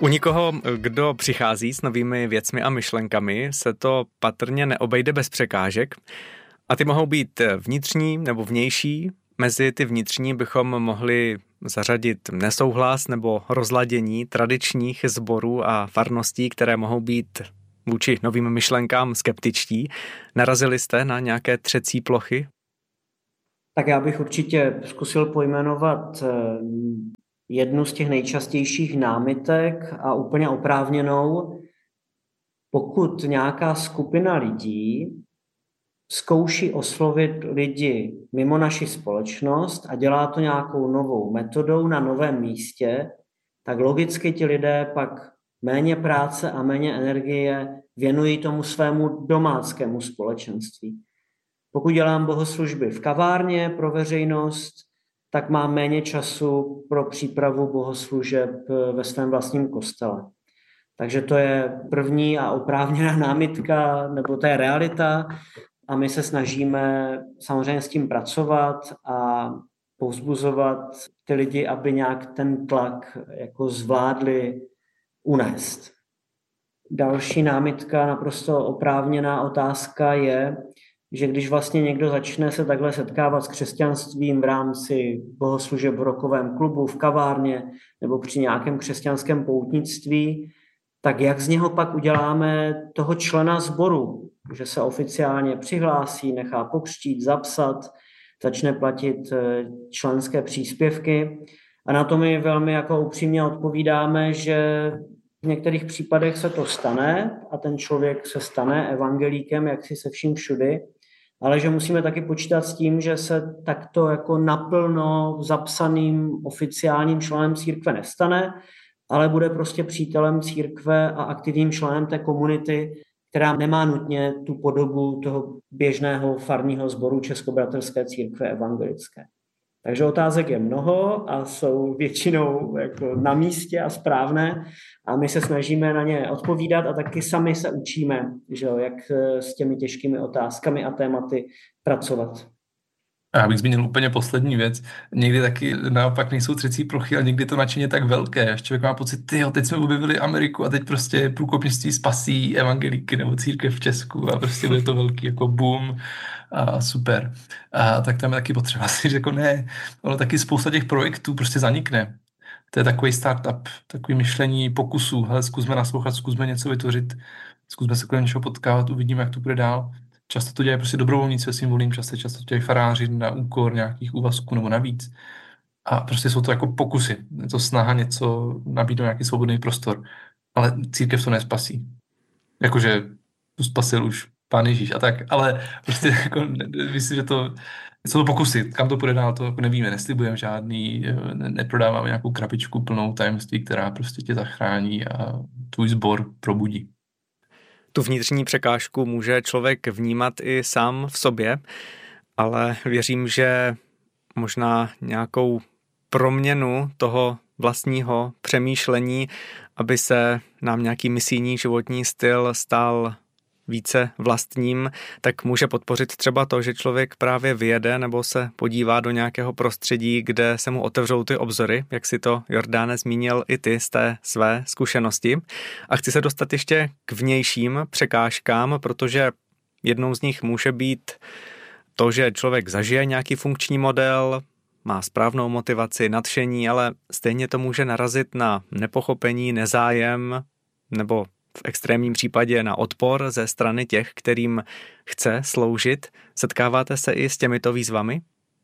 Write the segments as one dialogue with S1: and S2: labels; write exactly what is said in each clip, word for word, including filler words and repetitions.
S1: U nikoho, kdo přichází s novými věcmi a myšlenkami, se to patrně neobejde bez překážek. A ty mohou být vnitřní nebo vnější. Mezi ty vnitřní bychom mohli zařadit nesouhlas nebo rozladění tradičních sborů a farností, které mohou být vůči novým myšlenkám skeptičtí. Narazili jste na nějaké třecí plochy?
S2: Tak já bych určitě zkusil pojmenovat jednu z těch nejčastějších námitek a úplně oprávněnou. Pokud nějaká skupina lidí zkouší oslovit lidi mimo naši společnost a dělá to nějakou novou metodou na novém místě, tak logicky ti lidé pak méně práce a méně energie věnují tomu svému domáckému společenství. Pokud dělám bohoslužby v kavárně pro veřejnost, tak mám méně času pro přípravu bohoslužeb ve svém vlastním kostele. Takže to je první a oprávněná námitka, nebo to je realita. A my se snažíme samozřejmě s tím pracovat a povzbuzovat ty lidi, aby nějak ten tlak jako zvládli unést. Další námitka, naprosto oprávněná otázka je, že když vlastně někdo začne se takhle setkávat s křesťanstvím v rámci bohoslužeb v rockovém klubu, v kavárně nebo při nějakém křesťanském poutnictví, tak jak z něho pak uděláme toho člena sboru, že se oficiálně přihlásí, nechá pokřtít, zapsat, začne platit členské příspěvky. A na to my velmi jako upřímně odpovídáme, že v některých případech se to stane a ten člověk se stane evangelíkem, jak si se vším všudy, ale že musíme taky počítat s tím, že se takto jako naplno zapsaným oficiálním členem církve nestane, ale bude prostě přítelem církve a aktivním členem té komunity, která nemá nutně tu podobu toho běžného farního sboru Českobratrské církve evangelické. Takže otázek je mnoho a jsou většinou jako na místě a správné a my se snažíme na ně odpovídat a taky sami se učíme, že jo, jak s těmi těžkými otázkami a tématy pracovat.
S3: Já bych zmínil úplně poslední věc. Někdy taky naopak nejsou třecí plochy, ale někdy to nadšení je tak velké, až člověk má pocit, tyjo, teď jsme objevili Ameriku a teď prostě průkopnictví spasí evangelíky nebo církev v Česku a prostě bude to velký jako boom a super. A tak tam je taky potřeba si říct, jako ne, ono taky spousta těch projektů prostě zanikne. To je takový startup, takový myšlení pokusů, hele, zkusme naslouchat, zkusme něco vytvořit, zkusme se kolem něčeho potkávat, uvidíme, jak to bude dál. Často to dělají prostě dobrovolníci ve svým volným čase, často to dělají faráři na úkor nějakých úvazků nebo navíc. A prostě jsou to jako pokusy. Je to snaha něco nabídnout nějaký svobodný prostor. Ale církev to nespasí. Jakože tu spasil už Pán Ježíš a tak, ale prostě jako, myslím, že to jsou to pokusy. Kam to půjde dál, to jako nevíme, neslibujeme žádný, neprodáváme nějakou krabičku plnou tajemství, která prostě tě zachrání a tvůj sbor probudí.
S1: Tu vnitřní překážku může člověk vnímat i sám v sobě, ale věřím, že možná nějakou proměnu toho vlastního přemýšlení, aby se nám nějaký misijní životní styl stal více vlastním, tak může podpořit třeba to, že člověk právě vyjede nebo se podívá do nějakého prostředí, kde se mu otevřou ty obzory, jak si to, Jordáne, zmínil i ty z té své zkušenosti. A chci se dostat ještě k vnějším překážkám, protože jednou z nich může být to, že člověk zažije nějaký funkční model, má správnou motivaci, nadšení, ale stejně to může narazit na nepochopení, nezájem nebo v extrémním případě na odpor ze strany těch, kterým chce sloužit. Setkáváte se i s těmito výzvami?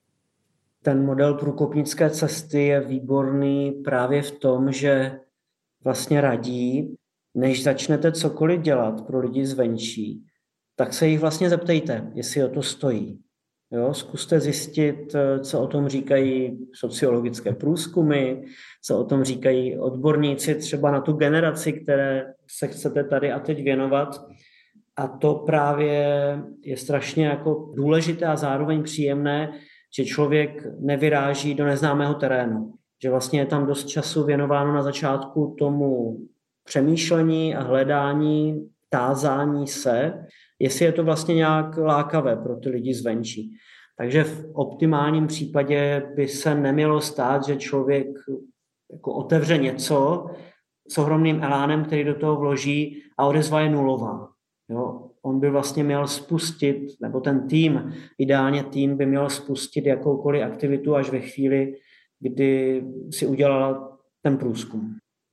S2: Ten model průkopnické cesty je výborný právě v tom, že vlastně radí, než začnete cokoliv dělat pro lidi zvenčí, tak se jich vlastně zeptejte, jestli o to stojí. Jo, zkuste zjistit, co o tom říkají sociologické průzkumy, co o tom říkají odborníci třeba na tu generaci, které se chcete tady a teď věnovat. A to právě je strašně jako důležité a zároveň příjemné, že člověk nevyráží do neznámého terénu. Že vlastně je tam dost času věnováno na začátku tomu přemýšlení a hledání, tázání se, jestli je to vlastně nějak lákavé pro ty lidi zvenčí. Takže v optimálním případě by se nemělo stát, že člověk jako otevře něco, s ohromným elánem, který do toho vloží a odezva je nulová. Jo? On by vlastně měl spustit, nebo ten tým, ideálně tým by měl spustit jakoukoliv aktivitu až ve chvíli, kdy si udělala ten průzkum.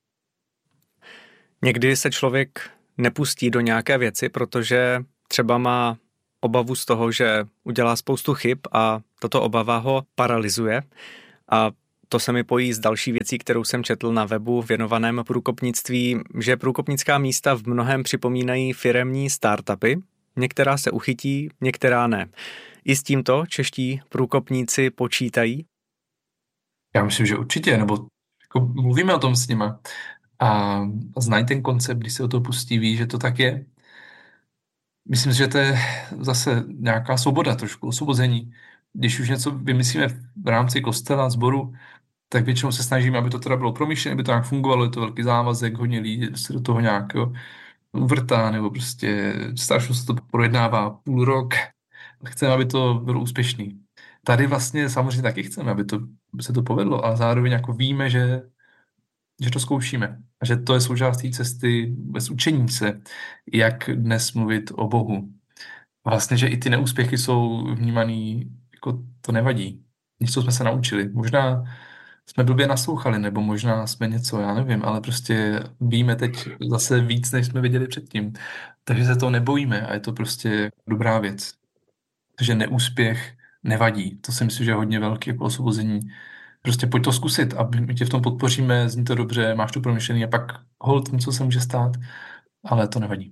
S1: Někdy se člověk nepustí do nějaké věci, protože třeba má obavu z toho, že udělá spoustu chyb a tato obava ho paralyzuje. A to se mi pojí s další věcí, kterou jsem četl na webu věnovaném průkopnictví, že průkopnická místa v mnohém připomínají firemní startupy. Některá se uchytí, některá ne. I s tímto čeští průkopníci počítají?
S3: Já myslím, že určitě, nebo jako mluvíme o tom s nima a znají ten koncept, když se o to pustí, ví, že to tak je. Myslím si, že to je zase nějaká svoboda, trošku osvobození. Když už něco vymyslíme v rámci kostela, sboru, tak většinou se snažíme, aby to teda bylo promyšlené, aby to nějak fungovalo, je to velký závazek, hodně lidí se do toho nějak uvrtá, nebo prostě strašně se to projednává půl rok. Chceme, aby to bylo úspěšný. Tady vlastně samozřejmě taky chceme, aby to aby se to povedlo, ale zároveň jako víme, že, že to zkoušíme. A že to je součástí cesty bez učení se, jak dnes mluvit o Bohu. Vlastně, že i ty neúspěchy jsou vnímaný, jako to nevadí. Něco jsme se naučili. Možná jsme blbě naslouchali, nebo možná jsme něco, já nevím, ale prostě víme teď zase víc, než jsme věděli předtím. Takže se toho nebojíme a je to prostě dobrá věc. Takže neúspěch nevadí. To si myslím, že je hodně velký jako osvobození. Prostě pojď to zkusit a my tě v tom podpoříme, zní to dobře, máš to promyšlený a pak holt něco se může stát, ale to nevadí.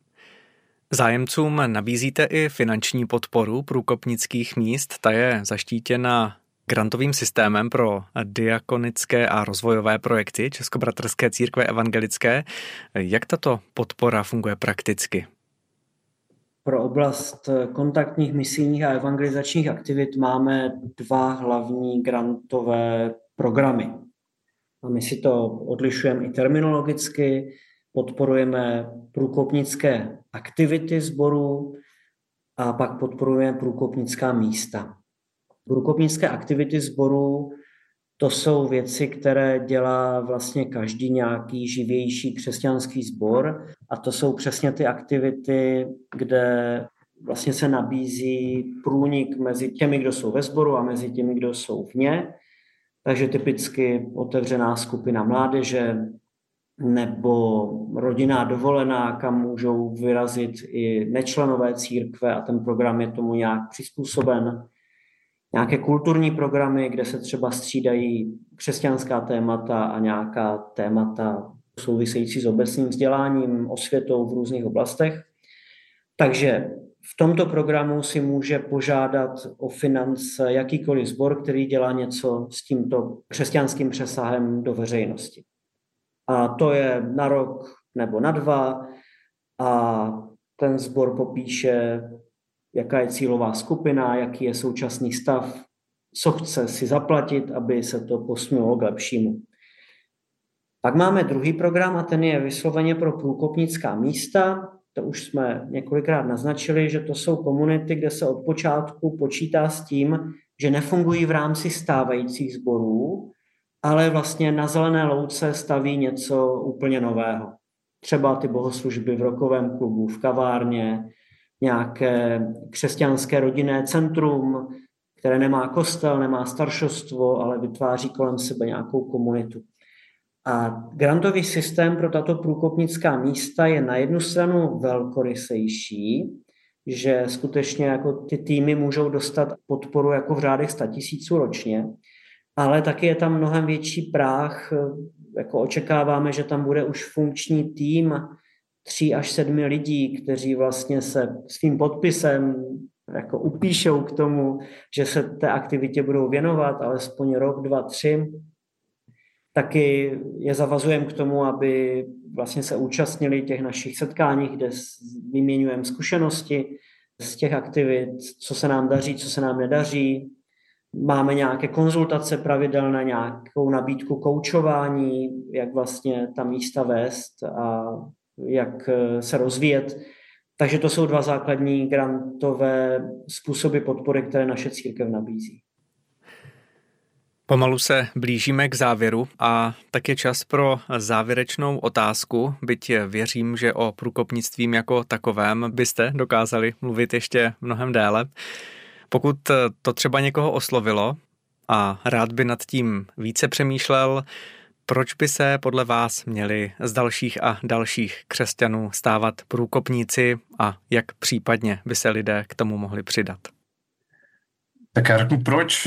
S1: Zájemcům nabízíte i finanční podporu průkopnických míst. Ta je zaštítěna grantovým systémem pro diakonické a rozvojové projekty Českobratrské církve evangelické. Jak tato podpora funguje prakticky?
S2: Pro oblast kontaktních, misijních a evangelizačních aktivit máme dva hlavní grantové programy. A my si to odlišujeme i terminologicky, podporujeme průkopnické aktivity sborů a pak podporujeme průkopnická místa. Průkopnické aktivity sborů, to jsou věci, které dělá vlastně každý nějaký živější křesťanský sbor a to jsou přesně ty aktivity, kde vlastně se nabízí průnik mezi těmi, kdo jsou ve sboru a mezi těmi, kdo jsou vně. Takže typicky otevřená skupina mládeže nebo rodinná dovolená, kam můžou vyrazit i nečlenové církve a ten program je tomu nějak přizpůsoben. Nějaké kulturní programy, kde se třeba střídají křesťanská témata a nějaká témata související s obecným vzděláním, osvětou v různých oblastech. Takže v tomto programu si může požádat o finance jakýkoliv sbor, který dělá něco s tímto křesťanským přesahem do veřejnosti. A to je na rok nebo na dva a ten sbor popíše, jaká je cílová skupina, jaký je současný stav, co chce si zaplatit, aby se to posunulo k lepšímu. Pak máme druhý program a ten je vysloveně pro průkopnická místa. To už jsme několikrát naznačili, že to jsou komunity, kde se od počátku počítá s tím, že nefungují v rámci stávajících sborů, ale vlastně na zelené louce staví něco úplně nového. Třeba ty bohoslužby v rockovém klubu, v kavárně, nějaké křesťanské rodinné centrum, které nemá kostel, nemá staršostvo, ale vytváří kolem sebe nějakou komunitu. A grantový systém pro tato průkopnická místa je na jednu stranu velkorysejší, že skutečně jako ty týmy můžou dostat podporu jako v řádech statisíců ročně, ale taky je tam mnohem větší práh, jako očekáváme, že tam bude už funkční tým tří až sedmi lidí, kteří vlastně se svým podpisem jako upíšou k tomu, že se té aktivitě budou věnovat alespoň rok, dva, tři. Taky je zavazujeme k tomu, aby vlastně se účastnili těch našich setkání, kde vyměňujeme zkušenosti z těch aktivit, co se nám daří, co se nám nedaří. Máme nějaké konzultace pravidelné, nějakou nabídku koučování, jak vlastně ta místa vést a jak se rozvíjet. Takže to jsou dva základní grantové způsoby podpory, které naše církev nabízí.
S1: Pomalu se blížíme k závěru a tak je čas pro závěrečnou otázku, byť věřím, že o průkopnictvím jako takovém byste dokázali mluvit ještě mnohem déle. Pokud to třeba někoho oslovilo a rád by nad tím více přemýšlel, proč by se podle vás měli z dalších a dalších křesťanů stávat průkopníci a jak případně by se lidé k tomu mohli přidat?
S3: Tak já řeknu proč,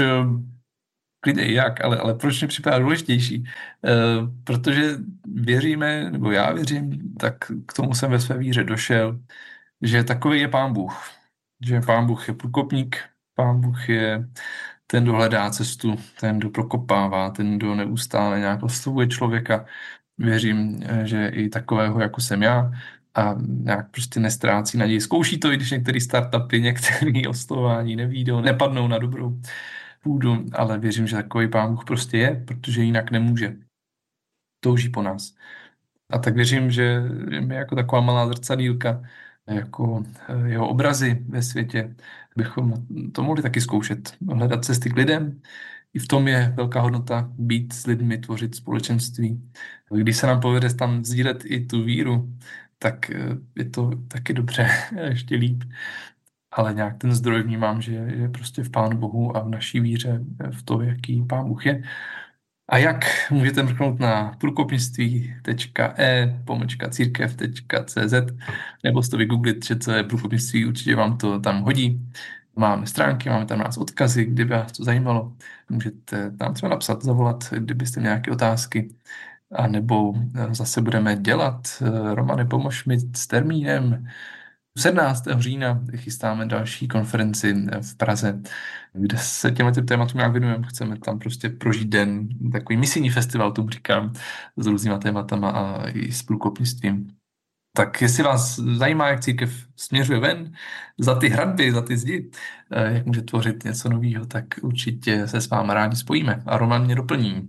S3: klidně jak, ale, ale proč mě připadá důležitější? E, protože věříme, nebo já věřím, tak k tomu jsem ve své víře došel, že takový je Pán Bůh. Že Pán Bůh je průkopník, Pán Bůh je ten, kdo hledá cestu, ten, kdo prokopává, ten, kdo neustále nějak oslovuje člověka. Věřím, že i takového, jako jsem já, a nějak prostě nestrácí naději. Zkouší to, i když některé startupy, některé oslovování nevídou, nepadnou na dobrou půdu, ale věřím, že takový Pán Bůh prostě je, protože jinak nemůže. Touží po nás. A tak věřím, že my jako taková malá zrcadýlka, jako jeho obrazy ve světě, bychom to mohli taky zkoušet. Hledat cesty k lidem. I v tom je velká hodnota být s lidmi, tvořit společenství. Když se nám povede tam sdílet i tu víru, tak je to taky dobře, ještě líp. Ale nějak ten zdroj vnímám, že je prostě v Pánu Bohu a v naší víře, v to, jaký Pán Bůh je. A jak můžete mrknout na průkopnictví tečka e pomlčka církev tečka cz nebo si to vygooglit, že co je průkopnictví, určitě vám to tam hodí. Máme stránky, máme tam nás odkazy, kdyby vás to zajímalo. Můžete nám třeba napsat, zavolat, kdybyste měli nějaké otázky. A nebo zase budeme dělat. Romane, pomož mi s termínem. sedmnáctého října chystáme další konferenci v Praze, kde se těmhle tématům nějak věnujeme. Chceme tam prostě prožít den, takový misijní festival, tomu říkám, s různýma tématama a i s průkopnictvím. Tak jestli vás zajímá, jak církev směřuje ven, za ty hradby, za ty zdi, jak může tvořit něco nového, tak určitě se s vámi rádi spojíme. A Roman mě doplní.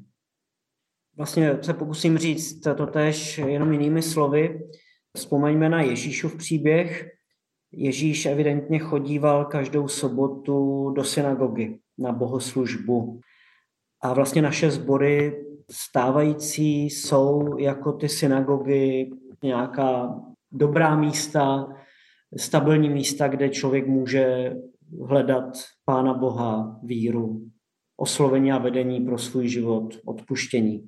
S2: Vlastně se pokusím říct to též jenom jinými slovy. Vzpomeňme na Ježíšův příběh. Ježíš evidentně chodíval každou sobotu do synagogy na bohoslužbu. A vlastně naše sbory stávající jsou jako ty synagogy nějaká dobrá místa, stabilní místa, kde člověk může hledat Pána Boha, víru, oslovení a vedení pro svůj život, odpuštění.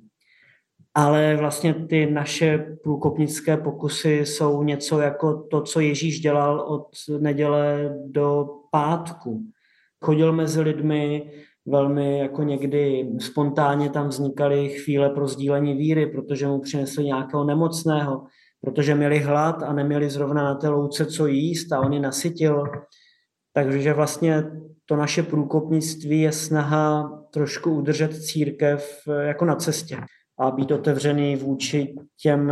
S2: Ale vlastně ty naše průkopnické pokusy jsou něco jako to, co Ježíš dělal od neděle do pátku. Chodil mezi lidmi, velmi jako někdy spontánně tam vznikaly chvíle pro sdílení víry, protože mu přinesli nějakého nemocného, protože měli hlad a neměli zrovna na té louce co jíst a on je nasytil. Takže vlastně to naše průkopnictví je snaha trošku udržet církev jako na cestě a být otevřený vůči těm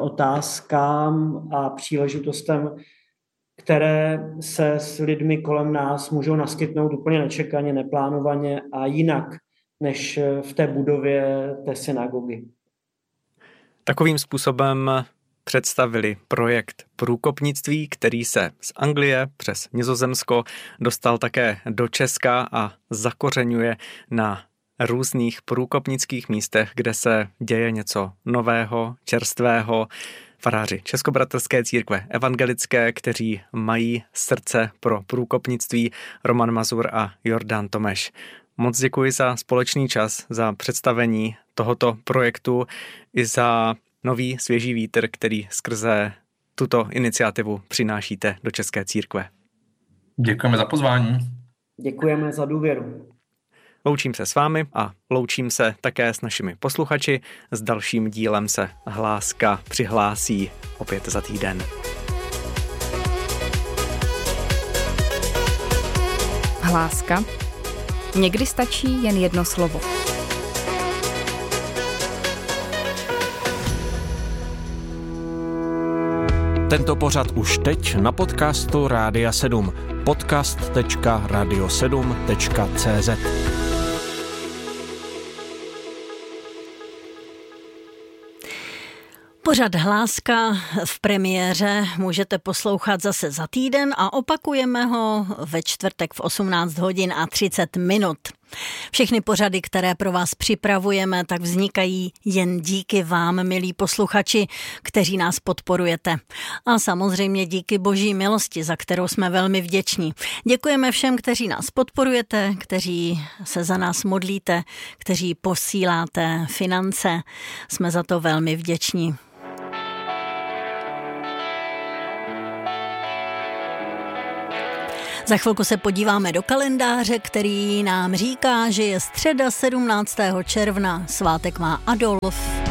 S2: otázkám a příležitostem, které se s lidmi kolem nás můžou naskytnout úplně nečekaně, neplánovaně a jinak než v té budově té synagogy.
S1: Takovým způsobem představili projekt průkopnictví, který se z Anglie přes Nizozemsko dostal také do Česka a zakořeňuje na různých průkopnických místech, kde se děje něco nového, čerstvého. Faráři Českobratrské církve evangelické, kteří mají srdce pro průkopnictví, Roman Mazur a Jordan Tomeš. Moc děkuji za společný čas, za představení tohoto projektu i za nový svěží vítr, který skrze tuto iniciativu přinášíte do České církve.
S3: Děkujeme za pozvání.
S2: Děkujeme za důvěru.
S1: Loučím se s vámi a loučím se také s našimi posluchači. S dalším dílem se Hláska přihlásí opět za týden.
S4: Hláska. Někdy stačí jen jedno slovo.
S5: Tento pořad už teď na podcastu Rádia sedm. podcast tečka radio sedm tečka cé zet.
S6: Pořad Hláska v premiéře můžete poslouchat zase za týden a opakujeme ho ve čtvrtek v osmnáct hodin a třicet minut. Všechny pořady, které pro vás připravujeme, tak vznikají jen díky vám, milí posluchači, kteří nás podporujete. A samozřejmě díky boží milosti, za kterou jsme velmi vděční. Děkujeme všem, kteří nás podporujete, kteří se za nás modlíte, kteří posíláte finance. Jsme za to velmi vděční. Za chvilku se podíváme do kalendáře, který nám říká, že je středa sedmnáctého června, svátek má Adolf.